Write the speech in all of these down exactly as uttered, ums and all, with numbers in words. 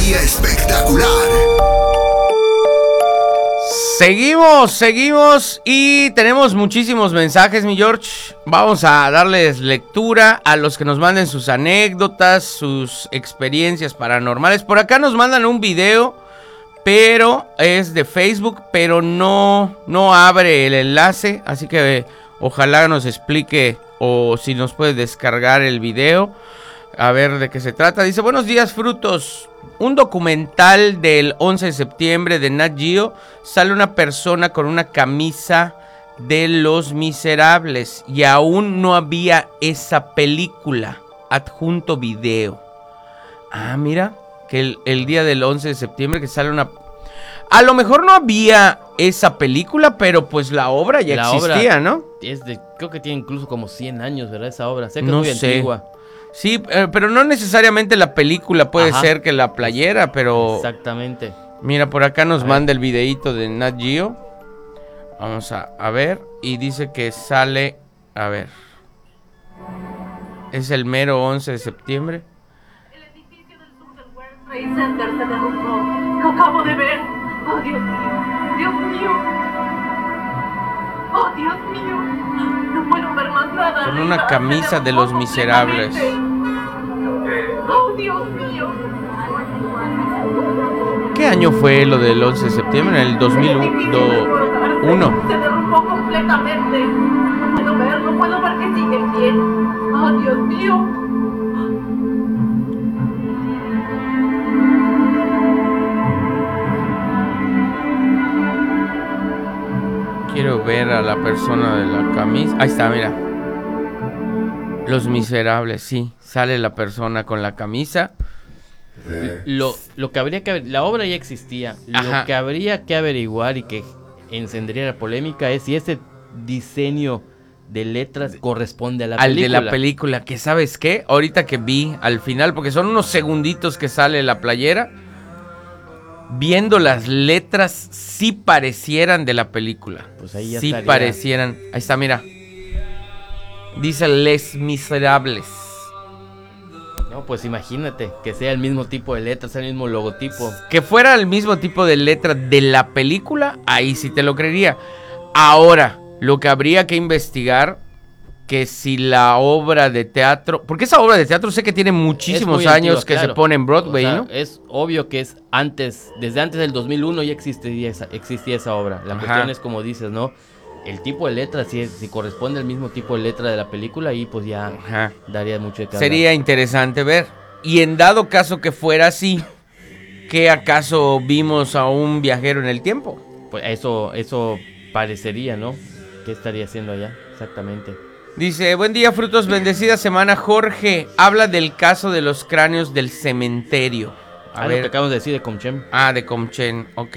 día espectacular. Seguimos, seguimos y tenemos muchísimos mensajes, mi George. Vamos a darles lectura a los que nos manden sus anécdotas, sus experiencias paranormales. Por acá nos mandan un video, pero es de Facebook, pero no, no abre el enlace. Así que ojalá nos explique o si nos puede descargar el video. A ver de qué se trata. Dice, buenos días, frutos. Un documental del once de septiembre de Nat Geo. Sale una persona con una camisa de Los Miserables. Y aún no había esa película. Adjunto video. Ah, mira. Que el, el día del once de septiembre que sale una... A lo mejor no había esa película, pero pues la obra ya la existía, obra ¿no? Es de, creo que tiene incluso como cien años, ¿verdad? Esa obra. Sé que No es muy sé. antigua. Sí, eh, pero no necesariamente la película, puede Ajá. ser que la playera, pero... Exactamente. Mira, por acá nos A manda ver. el videíto de Nat Geo. Vamos a, a ver, y dice que sale, a ver, es el mero once de septiembre. El edificio del sur del World Trade Center se derrumbó. Lo acabo de ver. Oh, Dios mío. Dios mío. Oh, Dios mío. No puedo ver más nada. Con una arriba. camisa Se de derrumbó Los Miserables. completamente. Oh, Dios mío. ¿Qué año fue lo del once de septiembre? En el dos mil uno. Se derrumbó completamente. No puedo ver, no puedo ver que sigue en pie. Oh, Dios mío. Quiero ver a la persona de la camisa. Ahí está, mira. Los Miserables, sí. Sale la persona con la camisa. Lo, lo que habría que aver- la obra ya existía. Ajá. Lo que habría que averiguar y que encendería la polémica es si ese diseño de letras corresponde a la Al película. de la película, que ¿sabes qué? Ahorita que vi al final, porque son unos segunditos que sale la playera, viendo las letras, sí parecieran de la película. Pues ahí ya sí estaría. parecieran. Ahí está, mira. Dice Les Miserables. No, pues imagínate que sea el mismo tipo de letras, sea el mismo logotipo. Que fuera el mismo tipo de letra de la película, ahí sí te lo creería. Ahora, lo que habría que investigar, que si la obra de teatro, porque esa obra de teatro sé que tiene muchísimos Es muy años antigua, que claro. se pone en Broadway, O sea, ¿no? Es obvio que es antes, desde antes del dos mil uno ya existía esa, existía esa obra. La Ajá. cuestión es como dices, ¿no? El tipo de letra, si, es- si corresponde al mismo tipo de letra de la película, ahí pues ya Ajá. daría mucho de qué hablar. Sería interesante ver. Y en dado caso que fuera así, ¿qué acaso vimos a un viajero en el tiempo? Pues eso, eso parecería, ¿no? ¿Qué estaría haciendo allá? Exactamente. Dice, buen día, frutos, bendecida semana. Jorge, habla del caso de los cráneos del cementerio. A Ah, lo que ver. acabamos de decir de Comchem. Ah, de Comchen, ok.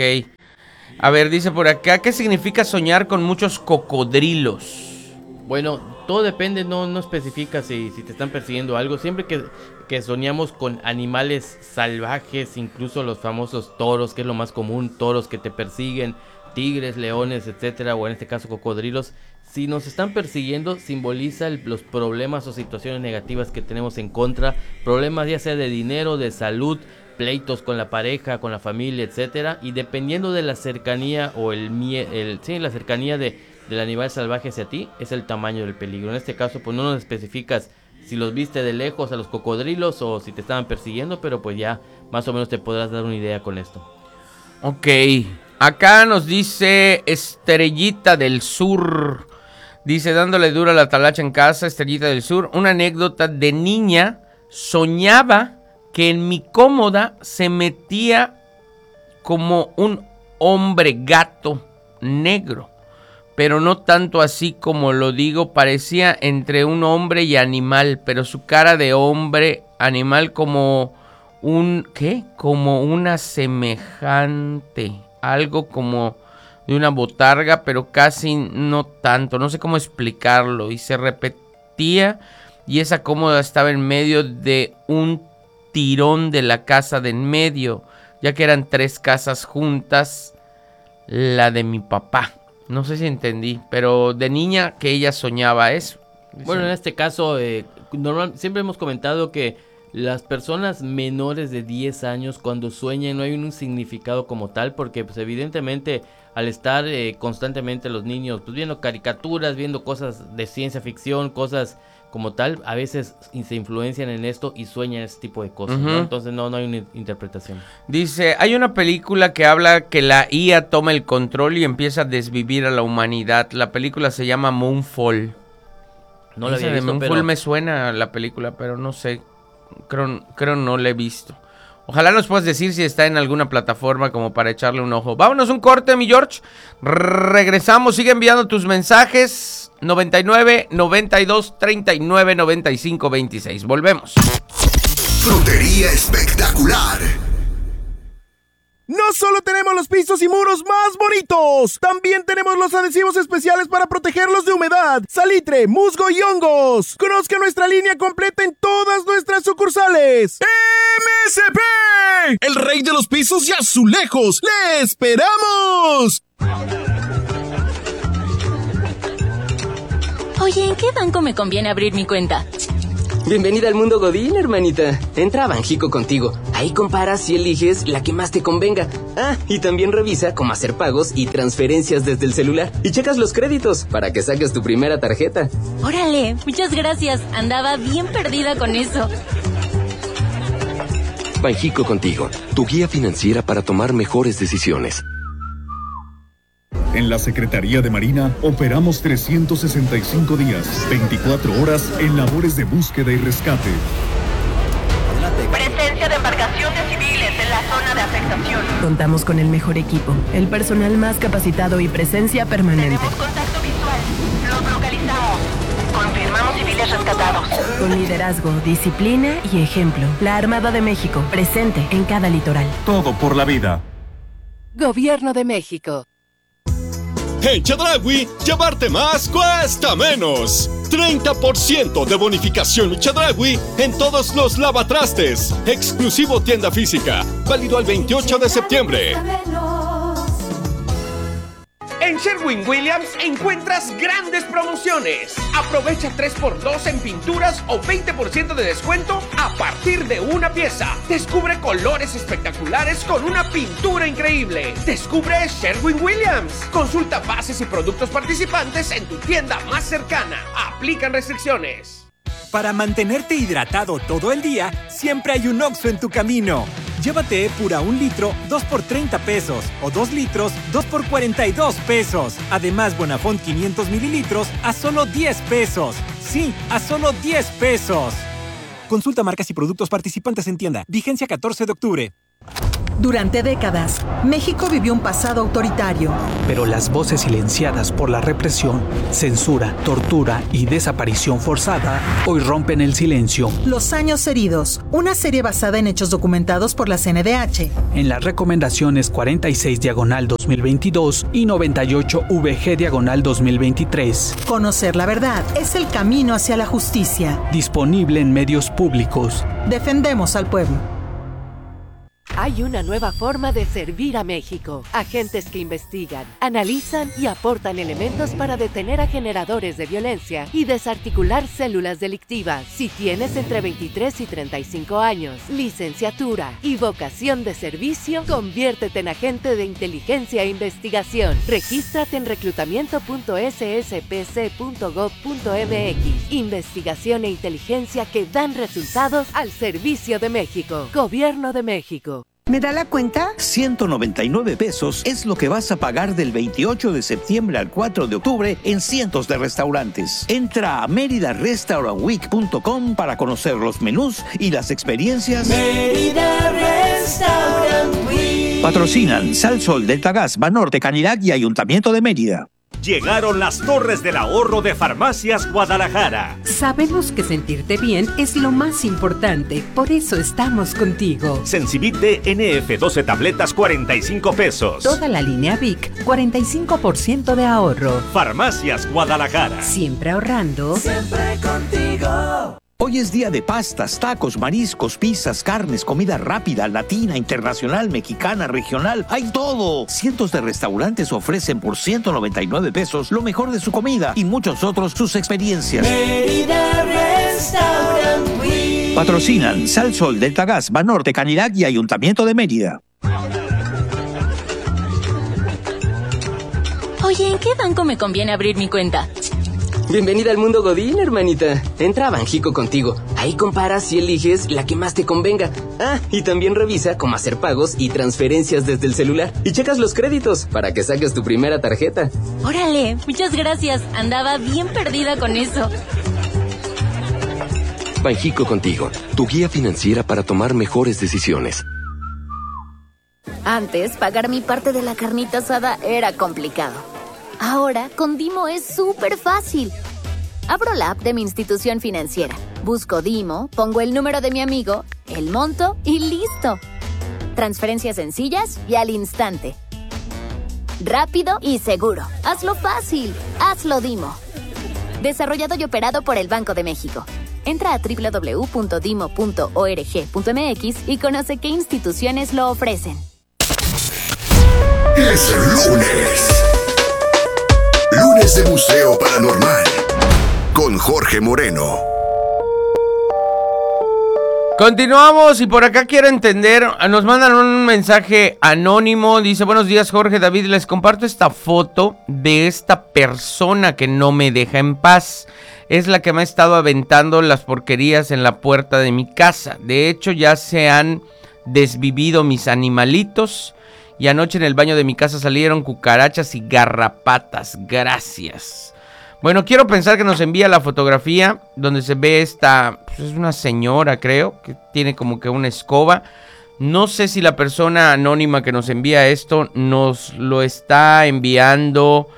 A ver, dice por acá, ¿qué significa soñar con muchos cocodrilos? Bueno, todo depende, no, no especifica si, si te están persiguiendo algo. Siempre que, que soñamos con animales salvajes, incluso los famosos toros, que es lo más común, toros que te persiguen, tigres, leones, etcétera, o en este caso cocodrilos. Si nos están persiguiendo, simboliza el- los problemas o situaciones negativas que tenemos en contra, problemas ya sea de dinero, de salud, pleitos con la pareja, con la familia, etcétera, y dependiendo de la cercanía o el mie el sí, la cercanía de, del animal salvaje hacia ti, es el tamaño del peligro. En este caso, pues no nos especificas si los viste de lejos a los cocodrilos o si te estaban persiguiendo, pero pues ya más o menos te podrás dar una idea con esto. Ok, acá nos dice Estrellita del Sur. Dice, dándole duro a la talacha en casa, Estrellita del Sur. Una anécdota de niña, soñaba que en mi cómoda se metía como un hombre gato negro. Pero no tanto así como lo digo, parecía entre un hombre y animal, pero su cara de hombre, animal como un, ¿qué? Como una semejante, algo como de una botarga, pero casi no tanto, no sé cómo explicarlo, y se repetía, y esa cómoda estaba en medio de un tirón de la casa de en medio, ya que eran tres casas juntas, la de mi papá. No sé si entendí, pero de niña que ella soñaba eso. Bueno, en este caso, eh, normal, siempre hemos comentado que las personas menores de diez años cuando sueñan no hay un significado como tal, porque pues evidentemente al estar eh, constantemente los niños pues viendo caricaturas, viendo cosas de ciencia ficción, cosas como tal, a veces se influencian en esto y sueñan ese tipo de cosas, uh-huh. ¿no? Entonces no, no hay una interpretación. Dice, hay una película que habla que la I A toma el control y empieza a desvivir a la humanidad. La película se llama Moonfall. No la había visto, Moonfall pero... me suena la película, pero no sé. Creo, creo no la he visto. Ojalá nos puedas decir si está en alguna plataforma como para echarle un ojo. Vámonos un corte, mi George. Regresamos, sigue enviando tus mensajes. noventa y nueve, noventa y dos, treinta y nueve, noventa y cinco, veintiséis. Volvemos. Frutería espectacular. No solo tenemos los pisos y muros más bonitos, también tenemos los adhesivos especiales para protegerlos de humedad, salitre, musgo y hongos. Conozca nuestra línea completa en todas nuestras sucursales. ¡M S P! El rey de los pisos y azulejos. ¡Le esperamos! Oye, ¿en qué banco me conviene abrir mi cuenta? Bienvenida al mundo Godín, hermanita. Entra a Banjico Contigo. Ahí comparas y eliges la que más te convenga. Ah, y también revisa cómo hacer pagos y transferencias desde el celular. Y checas los créditos para que saques tu primera tarjeta. Órale, muchas gracias. Andaba bien perdida con eso. Banjico Contigo, tu guía financiera para tomar mejores decisiones. En la Secretaría de Marina operamos trescientos sesenta y cinco días, veinticuatro horas en labores de búsqueda y rescate. Presencia de embarcaciones civiles en la zona de afectación. Contamos con el mejor equipo, el personal más capacitado y presencia permanente. Tenemos contacto visual. Los localizamos. Confirmamos civiles rescatados. Con liderazgo, disciplina y ejemplo. La Armada de México, presente en cada litoral. Todo por la vida. Gobierno de México. En Chedraui, llevarte más cuesta menos. treinta por ciento de bonificación Chedraui en todos los lavatrastes. Exclusivo tienda física. Válido al veintiocho de septiembre. En Sherwin-Williams encuentras grandes promociones. Aprovecha tres por dos en pinturas o veinte por ciento de descuento a partir de una pieza. Descubre colores espectaculares con una pintura increíble. Descubre Sherwin-Williams. Consulta bases y productos participantes en tu tienda más cercana. Aplican restricciones. Para mantenerte hidratado todo el día, siempre hay un Oxxo en tu camino. Llévate Epura un litro, dos por treinta pesos. O dos litros, dos por cuarenta y dos pesos. Además, Bonafont quinientos mililitros a solo diez pesos. Sí, a solo diez pesos. Consulta marcas y productos participantes en tienda. Vigencia catorce de octubre. Durante décadas, México vivió un pasado autoritario. Pero las voces silenciadas por la represión, censura, tortura y desaparición forzada hoy rompen el silencio. Los años heridos, una serie basada en hechos documentados por la C N D H. En las recomendaciones cuarenta y seis diagonal dos mil veintidós y noventa y ocho V G diagonal dos mil veintitrés. Conocer la verdad es el camino hacia la justicia. Disponible en medios públicos. Defendemos al pueblo. Hay una nueva forma de servir a México. Agentes que investigan, analizan y aportan elementos para detener a generadores de violencia y desarticular células delictivas. Si tienes entre veintitrés y treinta y cinco años, licenciatura y vocación de servicio, conviértete en agente de inteligencia e investigación. Regístrate en reclutamiento punto s s p c punto gov punto m x. Investigación e inteligencia que dan resultados al servicio de México. Gobierno de México. ¿Me da la cuenta? ciento noventa y nueve pesos es lo que vas a pagar del veintiocho de septiembre al cuatro de octubre en cientos de restaurantes. Entra a merida restaurant week punto com para conocer los menús y las experiencias. Mérida Restaurant Week. Patrocinan Sal Sol, Delta Gas, Banorte, Canirac y Ayuntamiento de Mérida. Llegaron las torres del ahorro de Farmacias Guadalajara. Sabemos que sentirte bien es lo más importante, por eso estamos contigo. Sensibit D N F doce tabletas, cuarenta y cinco pesos. Toda la línea Vic, cuarenta y cinco por ciento de ahorro. Farmacias Guadalajara. Siempre ahorrando. Siempre contigo. Hoy es día de pastas, tacos, mariscos, pizzas, carnes, comida rápida, latina, internacional, mexicana, regional. ¡Hay todo! Cientos de restaurantes ofrecen por ciento noventa y nueve pesos lo mejor de su comida y muchos otros sus experiencias. Mérida Restaurant Week. Patrocinan Sal Sol, Delta Gas, Banorte, Canilac y Ayuntamiento de Mérida. Oye, ¿en qué banco me conviene abrir mi cuenta? Bienvenida al mundo Godín, hermanita. Entra a Banjico contigo. Ahí comparas y eliges la que más te convenga. Ah, y también revisa cómo hacer pagos y transferencias desde el celular. Y checas los créditos para que saques tu primera tarjeta. Órale, muchas gracias. Andaba bien perdida con eso. Banjico contigo, tu guía financiera para tomar mejores decisiones. Antes, pagar mi parte de la carnita asada era complicado. Ahora, con Dimo es súper fácil. Abro la app de mi institución financiera, busco Dimo, pongo el número de mi amigo, el monto y listo. Transferencias sencillas y al instante. Rápido y seguro. Hazlo fácil. Hazlo Dimo. Desarrollado y operado por el Banco de México. Entra a doble u doble u doble u punto dimo punto org punto m x y conoce qué instituciones lo ofrecen. Es lunes. Lunes de Museo Paranormal con Jorge Moreno. Continuamos y por acá quiero entender, nos mandan un mensaje anónimo, dice: buenos días Jorge, David, les comparto esta foto de esta persona que no me deja en paz. Es la que me ha estado aventando las porquerías en la puerta de mi casa. De hecho ya se han desvivido mis animalitos. Y anoche en el baño de mi casa salieron cucarachas y garrapatas. Gracias. Bueno, quiero pensar que nos envía la fotografía donde se ve esta... Pues es una señora, creo, que tiene como que una escoba. No sé si la persona anónima que nos envía esto nos lo está enviando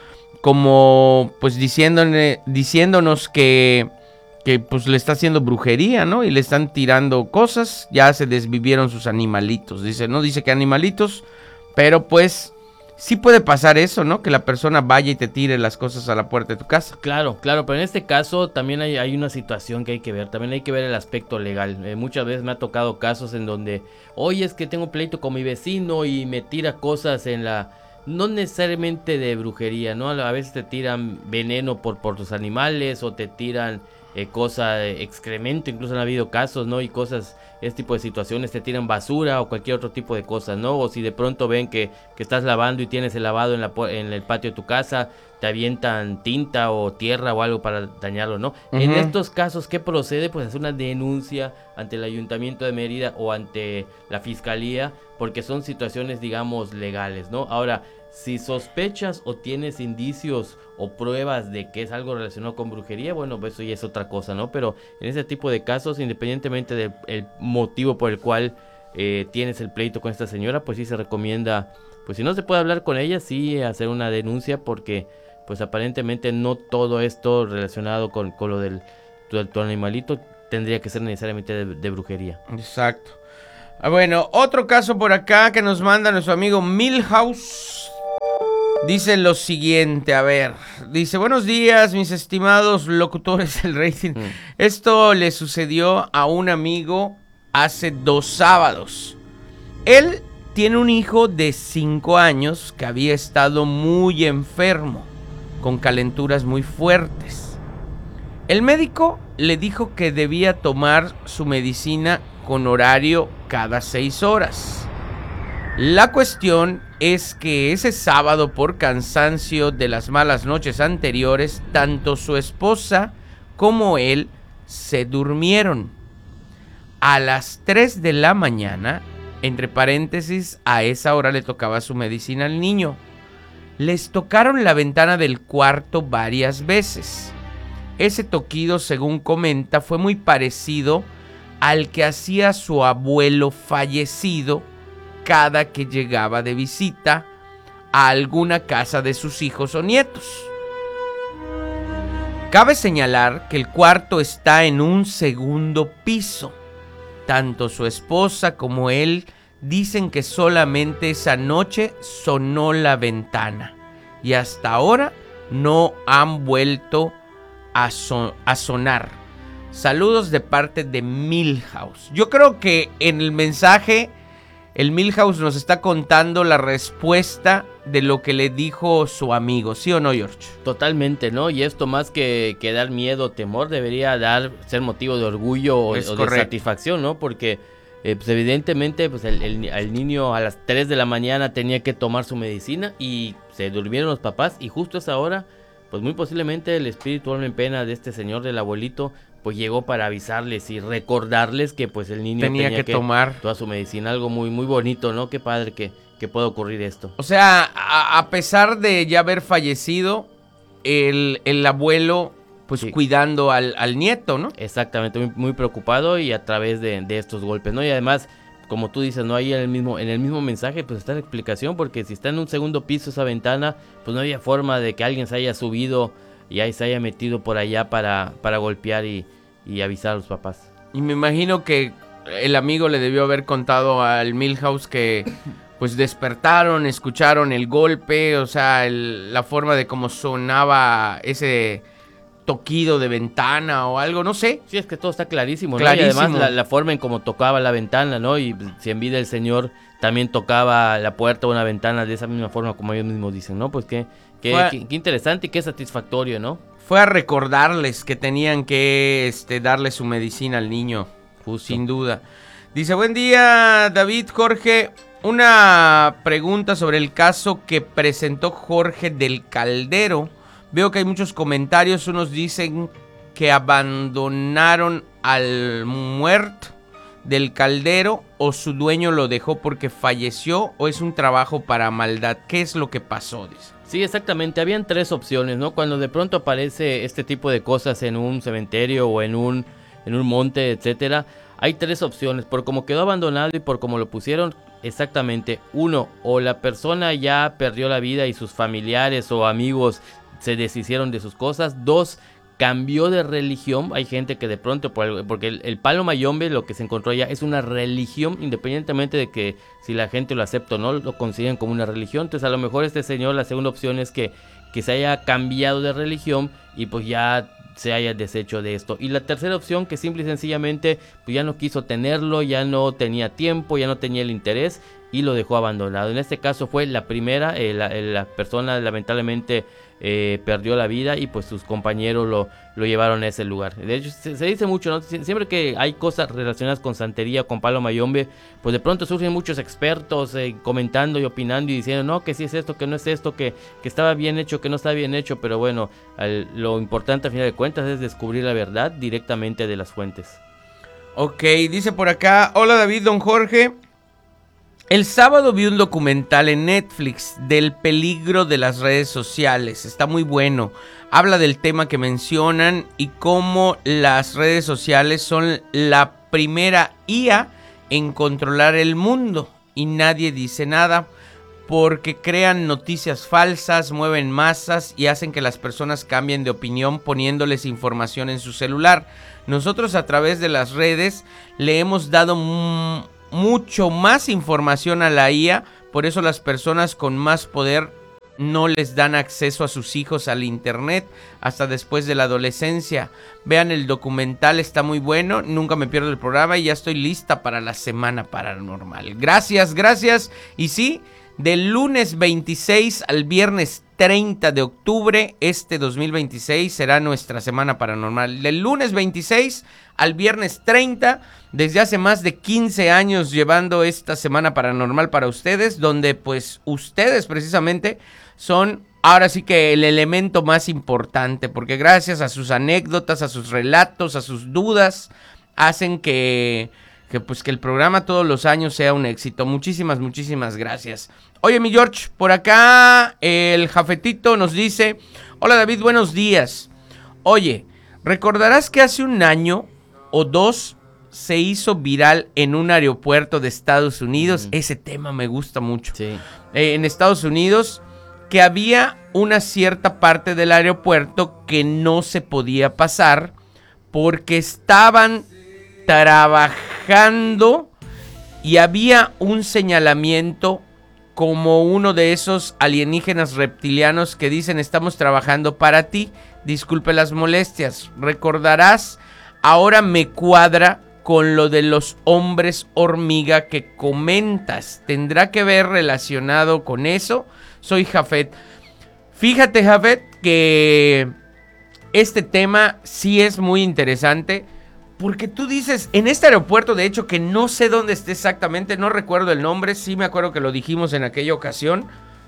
como pues diciéndole, diciéndonos que... que pues le está haciendo brujería, ¿no? Y le están tirando cosas. Ya se desvivieron sus animalitos. Dice, no dice que animalitos... Pero pues sí puede pasar eso, ¿no? Que la persona vaya y te tire las cosas a la puerta de tu casa. Claro, claro, pero en este caso también hay, hay una situación que hay que ver. También hay que ver el aspecto legal. Eh, muchas veces me ha tocado casos en donde, oye, es que tengo pleito con mi vecino y me tira cosas en la... No necesariamente de brujería, ¿no? A veces te tiran veneno por, por tus animales o te tiran eh, cosa, eh, excremento. Incluso han habido casos, ¿no? Y cosas... Este tipo de situaciones, te tiran basura o cualquier otro tipo de cosas, ¿no? O si de pronto ven que, que estás lavando y tienes el lavado en, la, en el patio de tu casa, te avientan tinta o tierra o algo para dañarlo, ¿no? Uh-huh. En estos casos, ¿qué procede? Pues hacer una denuncia ante el Ayuntamiento de Mérida o ante la Fiscalía, porque son situaciones, digamos, legales, ¿no? Ahora, si sospechas o tienes indicios o pruebas de que es algo relacionado con brujería, bueno, pues eso ya es otra cosa, ¿no? Pero en ese tipo de casos, independientemente del el motivo por el cual eh, tienes el pleito con esta señora, pues sí se recomienda, pues si no se puede hablar con ella, sí hacer una denuncia, porque pues aparentemente no todo esto relacionado con, con lo del tu, tu animalito tendría que ser necesariamente de, de brujería. Exacto. Ah, bueno, otro caso por acá que nos manda nuestro amigo Milhouse. Dice lo siguiente, a ver, dice: buenos días mis estimados locutores del rating. Mm. Esto le sucedió a un amigo hace dos sábados. Él tiene un hijo de cinco años que había estado muy enfermo, con calenturas muy fuertes. El médico le dijo que debía tomar su medicina con horario cada seis horas. La cuestión es que ese sábado, por cansancio de las malas noches anteriores, tanto su esposa como él se durmieron. A las tres de la mañana, entre paréntesis, a esa hora le tocaba su medicina al niño. Les tocaron la ventana del cuarto varias veces. Ese toquido, según comenta, fue muy parecido al que hacía su abuelo fallecido cada que llegaba de visita a alguna casa de sus hijos o nietos. Cabe señalar que el cuarto está en un segundo piso. Tanto su esposa como él dicen que solamente esa noche sonó la ventana y hasta ahora no han vuelto a, son- a sonar. Saludos de parte de Milhouse. Yo creo que en el mensaje el Milhouse nos está contando la respuesta de lo que le dijo su amigo, ¿sí o no, George? Totalmente, ¿no? Y esto más que, que dar miedo o temor debería dar ser motivo de orgullo o, o de satisfacción, ¿no? Porque eh, pues evidentemente pues el, el, el niño a las tres de la mañana tenía que tomar su medicina y se durmieron los papás y justo a esa hora pues muy posiblemente el espíritu alma en pena de este señor, del abuelito, pues llegó para avisarles y recordarles que pues el niño tenía, tenía que, que tomar toda su medicina. Algo muy muy bonito, ¿no? Qué padre que, que pueda ocurrir esto. O sea, a, a pesar de ya haber fallecido, el, el abuelo pues sí, cuidando al, al nieto, ¿no? Exactamente, muy, muy preocupado y a través de, de estos golpes, ¿no? Y además, como tú dices, no ahí en el mismo en el mismo mensaje pues está la explicación, porque si está en un segundo piso esa ventana, pues no había forma de que alguien se haya subido y ahí se haya metido por allá para, para golpear y, y avisar a los papás. Y me imagino que el amigo le debió haber contado al Milhouse que pues despertaron, escucharon el golpe, o sea, el, la forma de cómo sonaba ese toquido de ventana o algo, no sé. Sí, es que todo está clarísimo, ¿no? Clarísimo. Y además la, la forma en cómo tocaba la ventana, ¿no? Y si en vida el señor también tocaba la puerta o una ventana de esa misma forma como ellos mismos dicen, ¿no? Pues qué, qué, a, qué, qué interesante y qué satisfactorio, ¿no? Fue a recordarles que tenían que este, darle su medicina al niño, justo, sin duda. Dice, buen día, David, Jorge. Una pregunta sobre el caso que presentó Jorge del Caldero. Veo que hay muchos comentarios, unos dicen que abandonaron al muerto del caldero o su dueño lo dejó porque falleció o es un trabajo para maldad. ¿Qué es lo que pasó? Dice. Sí, exactamente, habían tres opciones, ¿no? Cuando de pronto aparece este tipo de cosas en un cementerio o en un, en un monte, etcétera, hay tres opciones, por cómo quedó abandonado y por cómo lo pusieron. Exactamente, uno, o la persona ya perdió la vida y sus familiares o amigos se deshicieron de sus cosas. Dos, cambió de religión. Hay gente que de pronto, porque el, el palo mayombe, lo que se encontró allá es una religión, independientemente de que si la gente lo acepta o no, lo consideran como una religión. Entonces a lo mejor este señor, la segunda opción es que, que se haya cambiado de religión y pues ya se haya deshecho de esto. Y la tercera opción, que simple y sencillamente pues ya no quiso tenerlo, ya no tenía tiempo, ya no tenía el interés y lo dejó abandonado. En este caso fue la primera, eh, la, la persona lamentablemente eh, perdió la vida y pues sus compañeros lo, lo llevaron a ese lugar. De hecho se, se dice mucho, ¿no? Siempre que hay cosas relacionadas con santería, con palo mayombe, pues de pronto surgen muchos expertos eh, comentando y opinando y diciendo, no, que sí es esto, que no es esto, que, que estaba bien hecho, que no está bien hecho, pero bueno, al, lo importante a final de cuentas es descubrir la verdad directamente de las fuentes. Ok, dice por acá, hola David, don Jorge. El sábado vi un documental en Netflix del peligro de las redes sociales. Está muy bueno. Habla del tema que mencionan y cómo las redes sociales son la primera I A en controlar el mundo. Y nadie dice nada porque crean noticias falsas, mueven masas y hacen que las personas cambien de opinión poniéndoles información en su celular. Nosotros a través de las redes le hemos dado m- mucho más información a la I A, por eso las personas con más poder no les dan acceso a sus hijos al internet hasta después de la adolescencia. Vean el documental, está muy bueno, nunca me pierdo el programa y ya estoy lista para la semana paranormal. Gracias, gracias. Y sí, del lunes veintiséis al viernes treinta de octubre, este dos mil veintiséis será nuestra semana paranormal. Del lunes veintiséis al viernes treinta, desde hace más de quince años llevando esta semana paranormal para ustedes, donde pues ustedes precisamente son ahora sí que el elemento más importante, porque gracias a sus anécdotas, a sus relatos, a sus dudas, hacen que... que pues que el programa todos los años sea un éxito. Muchísimas, muchísimas gracias. Oye, mi George, por acá el Jafetito nos dice, hola David, buenos días. Oye, ¿recordarás que hace un año o dos se hizo viral en un aeropuerto de Estados Unidos? Mm. Ese tema me gusta mucho. Sí. Eh, en Estados Unidos, que había una cierta parte del aeropuerto que no se podía pasar porque estaban trabajando y había un señalamiento como uno de esos alienígenas reptilianos que dicen estamos trabajando para ti, disculpe las molestias. Recordarás, ahora me cuadra con lo de los hombres hormiga que comentas. ¿Tendrá que ver relacionado con eso? Soy Jafet. Fíjate, Jafet, que este tema sí es muy interesante, porque tú dices, en este aeropuerto, de hecho, que no sé dónde esté exactamente, no recuerdo el nombre, sí me acuerdo que lo dijimos en aquella ocasión,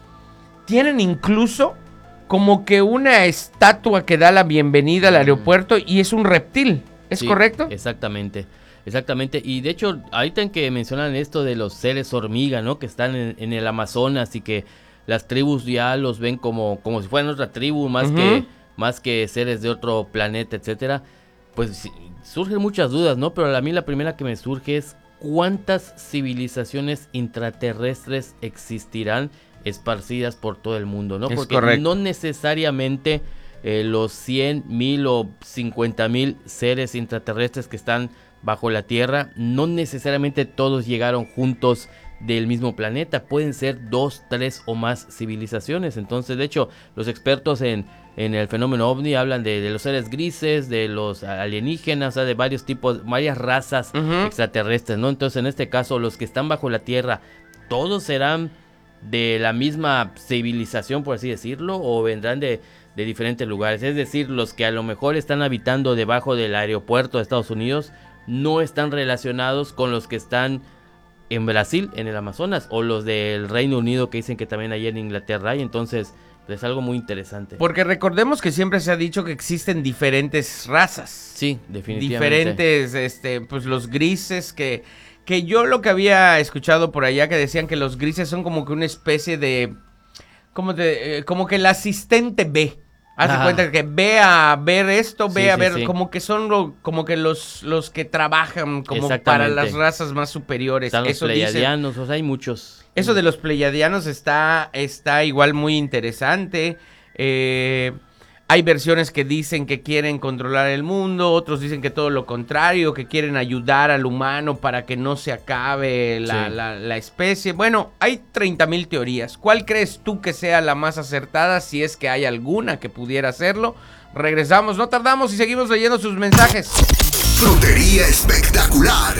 tienen incluso como que una estatua que da la bienvenida al aeropuerto y es un reptil, ¿es sí, correcto? Exactamente, exactamente. Y de hecho, ahorita en que mencionan esto de los seres hormiga, ¿no? Que están en, en el Amazonas y que las tribus ya los ven como, como si fueran otra tribu, más, uh-huh. que, más que seres de otro planeta, etcétera. Pues sí, surgen muchas dudas, ¿no? Pero a mí la primera que me surge es ¿cuántas civilizaciones intraterrestres existirán esparcidas por todo el mundo, ¿no? Es Porque correcto. no necesariamente eh, los cien mil o cincuenta mil seres intraterrestres que están bajo la Tierra, no necesariamente todos llegaron juntos del mismo planeta, pueden ser dos, tres o más civilizaciones. Entonces, de hecho, los expertos en, en el fenómeno ovni hablan de, de los seres grises, de los alienígenas, o sea, de varios tipos, varias razas uh-huh. extraterrestres, ¿no? Entonces, en este caso, los que están bajo la Tierra, ¿todos serán de la misma civilización, por así decirlo, o vendrán de, de diferentes lugares? Es decir, los que a lo mejor están habitando debajo del aeropuerto de Estados Unidos no están relacionados con los que están en Brasil, en el Amazonas, o los del Reino Unido que dicen que también hay en Inglaterra, y entonces es algo muy interesante. Porque recordemos que siempre se ha dicho que existen diferentes razas. Sí, definitivamente. Diferentes, este, pues los grises que... Que yo lo que había escuchado por allá, que decían que los grises son como que una especie de... Como, de, eh, como que el asistente B. Haz de cuenta que ve a ver esto, ve sí, a ver... Sí, sí. Como que son lo, como que los, los que trabajan como para las razas más superiores. Están los eso pleiadianos, dicen, o sea, hay muchos. Eso de los pleiadianos está, está igual muy interesante. Eh... Hay versiones que dicen que quieren controlar el mundo, otros dicen que todo lo contrario, que quieren ayudar al humano para que no se acabe la, sí. la, la especie. Bueno, hay treinta mil teorías. ¿Cuál crees tú que sea la más acertada, si es que hay alguna que pudiera hacerlo? Regresamos, no tardamos y seguimos leyendo sus mensajes. Frutería espectacular.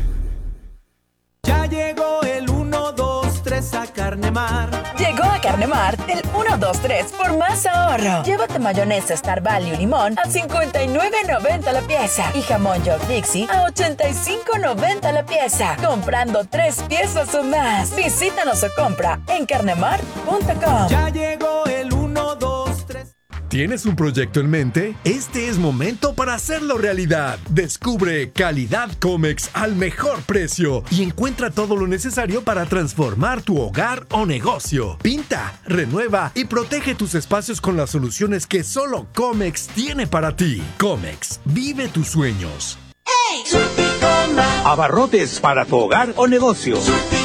Ya llegó el uno, dos, tres a Carnemar. Llegó a Carnemar el uno, dos, tres por más ahorro. Llévate mayonesa Star Value Limón a cincuenta y nueve noventa la pieza y jamón York Dixie a ochenta y cinco noventa la pieza. Comprando tres piezas o más. Visítanos o compra en carnemar punto com. Ya llegó el uno, dos, tres. ¿Tienes un proyecto en mente? Este es momento para hacerlo realidad. Descubre Calidad Comex al mejor precio y encuentra todo lo necesario para transformar tu hogar o negocio. Pinta, renueva y protege tus espacios con las soluciones que solo Comex tiene para ti. Comex, vive tus sueños. ¡Hey! Abarrotes para tu hogar o negocio.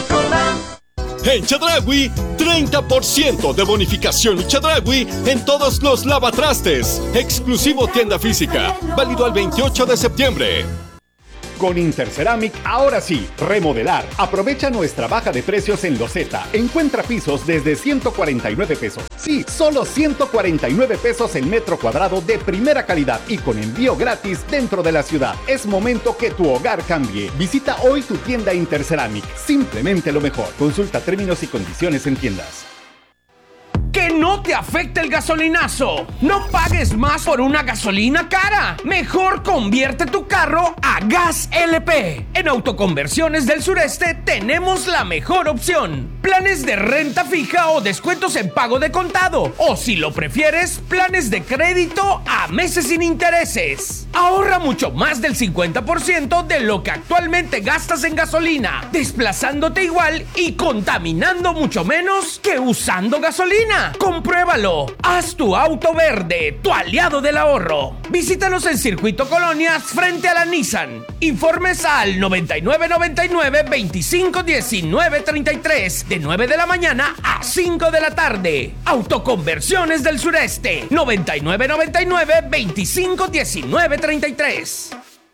En Chedraui, treinta por ciento de bonificación y Chedraui en todos los lavatrastes. Exclusivo tienda física. Válido al veintiocho de septiembre. Con Interceramic, ahora sí, remodelar. Aprovecha nuestra baja de precios en loseta. Encuentra pisos desde ciento cuarenta y nueve pesos. Sí, solo ciento cuarenta y nueve pesos el metro cuadrado de primera calidad y con envío gratis dentro de la ciudad. Es momento que tu hogar cambie. Visita hoy tu tienda Interceramic. Simplemente lo mejor. Consulta términos y condiciones en tiendas. Que no te afecte el gasolinazo. No pagues más por una gasolina cara. Mejor convierte tu carro a Gas L P. En Autoconversiones del Sureste tenemos la mejor opción. Planes de renta fija o descuentos en pago de contado. O si lo prefieres, planes de crédito a meses sin intereses. Ahorra mucho más del cincuenta por ciento de lo que actualmente gastas en gasolina, desplazándote igual y contaminando mucho menos que usando gasolina. ¡Compruébalo! Haz tu auto verde, tu aliado del ahorro. Visítanos en Circuito Colonias frente a la Nissan. Informes al noventa y nueve noventa y nueve veinticinco diecinueve treinta y tres de nueve de la mañana a cinco de la tarde. Autoconversiones del Sureste noventa y nueve noventa y nueve veinticinco diecinueve treinta y tres.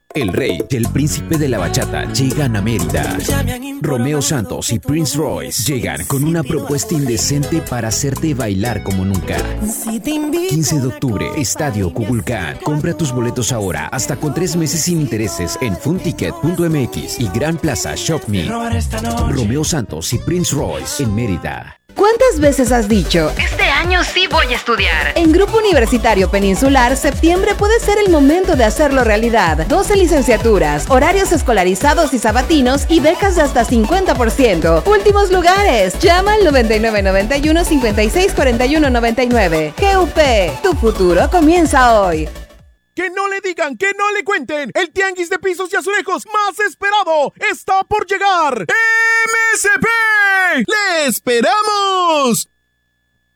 El rey y el príncipe de la bachata llegan a Mérida. Romeo Santos y Prince Royce llegan con una propuesta indecente para hacerte bailar como nunca. quince de octubre, Estadio Kukulcán. Compra tus boletos ahora hasta con tres meses sin intereses en funticket punto m x y Gran Plaza Shop Me. Romeo Santos y Prince Royce en Mérida. ¿Cuántas veces has dicho, este año sí voy a estudiar? En Grupo Universitario Peninsular, septiembre puede ser el momento de hacerlo realidad? doce licenciaturas, horarios escolarizados y sabatinos y becas de hasta cincuenta por ciento. Últimos lugares. Llama al noventa y nueve noventa y uno cincuenta y seis cuarenta y uno noventa y nueve. G U P, tu futuro comienza hoy. Que no le digan, que no le cuenten. El tianguis de pisos y azulejos más esperado está por llegar. ¡M S P! ¡Le esperamos!